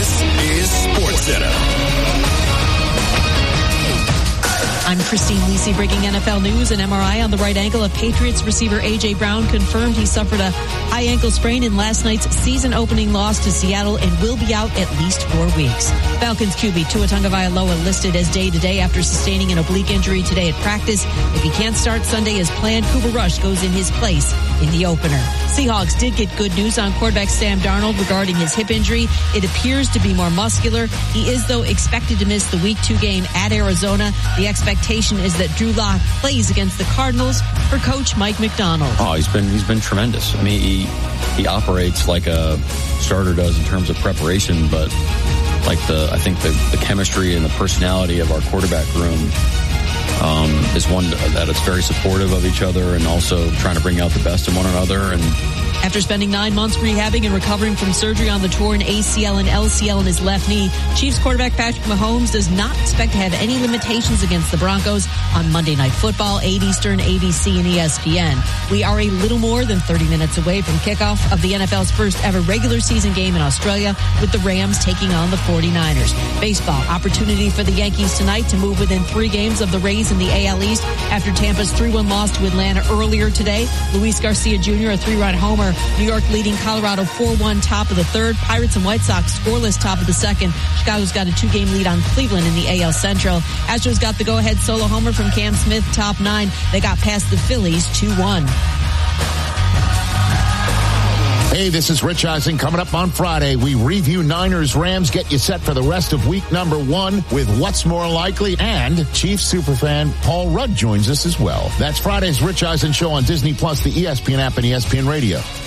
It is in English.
This is SportsCenter. I'm Christine Lisi, breaking NFL news. An MRI on the right ankle of Patriots receiver A.J. Brown confirmed he suffered a high ankle sprain in last night's season-opening loss to Seattle and will be out at least 4 weeks. Falcons QB Tua Tagovailoa listed as day-to-day after sustaining an oblique injury today at practice. If he can't start Sunday as planned, Cooper Rush goes in his place in the opener. Seahawks did get good news on quarterback Sam Darnold regarding his hip injury. It appears to be more muscular. He is, though, expected to miss the Week 2 game at Arizona. The expectation is that Drew Lock plays against the Cardinals for Coach Mike McDonald. Oh, he's been tremendous. I mean, he operates like a starter does in terms of preparation, but like I think the chemistry and the personality of our quarterback room is one that it's very supportive of each other and also trying to bring out the best in one another. And after spending 9 months rehabbing and recovering from surgery on the torn ACL and LCL in his left knee, Chiefs quarterback Patrick Mahomes does not expect to have any limitations against the Broncos on Monday Night Football, 8 Eastern, ABC, and ESPN. We are a little more than 30 minutes away from kickoff of the NFL's first ever regular season game in Australia, with the Rams taking on the 49ers. Baseball, opportunity for the Yankees tonight to move within 3 games of the Rays in the AL East after Tampa's 3-1 loss to Atlanta earlier today. Luis Garcia Jr., a 3-run homer. New York leading Colorado 4-1 top of the third. Pirates and White Sox scoreless top of the second. Chicago's got a 2-game lead on Cleveland in the AL Central. Astros got the go-ahead solo homer from Cam Smith, top 9. They got past the Phillies 2-1. Hey, this is Rich Eisen. Coming up on Friday, we review Niners Rams, get you set for the rest of week number 1 with What's More Likely, and Chiefs superfan Paul Rudd joins us as well. That's Friday's Rich Eisen Show on Disney Plus, the ESPN app, and ESPN Radio.